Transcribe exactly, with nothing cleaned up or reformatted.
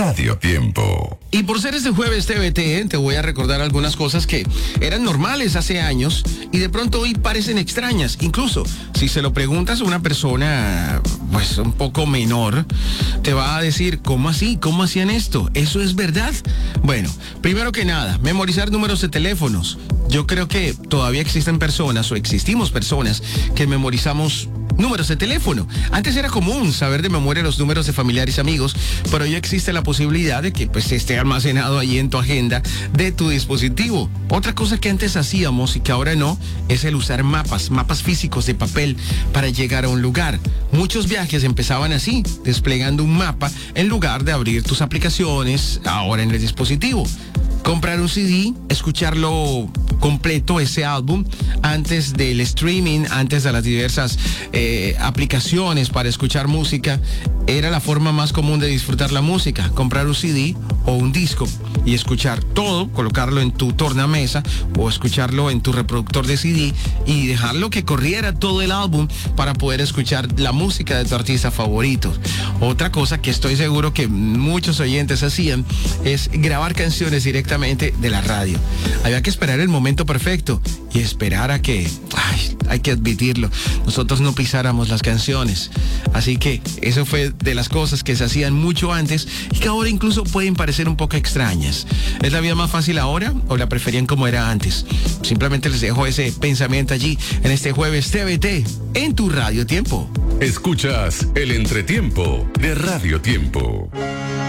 Radio Tiempo. Y por ser este jueves T V T, te voy a recordar algunas cosas que eran normales hace años y de pronto hoy parecen extrañas. Incluso, si se lo preguntas a una persona, pues un poco menor, te va a decir, ¿cómo así? ¿Cómo hacían esto? ¿Eso es verdad? Bueno, primero que nada, memorizar números de teléfonos. Yo creo que todavía existen personas o existimos personas que memorizamos números de teléfono. Antes era común saber de memoria los números de familiares y amigos, pero hoy existe la posibilidad de que pues esté almacenado ahí en tu agenda de tu dispositivo. Otra cosa que antes hacíamos y que ahora no, es el usar mapas, mapas físicos de papel para llegar a un lugar. Muchos viajes empezaban así, desplegando un mapa en lugar de abrir tus aplicaciones ahora en el dispositivo. Comprar un C D, escucharlo completo, ese álbum, antes del streaming, antes de las diversas eh, aplicaciones para escuchar música, era la forma más común de disfrutar la música. Comprar un C D o un disco y escuchar todo, colocarlo en tu tornamesa o escucharlo en tu reproductor de C D y dejarlo que corriera todo el álbum para poder escuchar la música de tu artista favorito. Otra cosa que estoy seguro que muchos oyentes hacían es grabar canciones directamente de la radio. Había que esperar el momento perfecto y esperar a que, ay, hay que admitirlo, nosotros no pisáramos las canciones. Así que eso fue de las cosas que se hacían mucho antes y que ahora incluso pueden parecer un poco extrañas. ¿Es la vida más fácil ahora o la preferían como era antes? Simplemente les dejo ese pensamiento allí en este jueves T V T en tu Radio Tiempo. Escuchas el entretiempo de Radio Tiempo.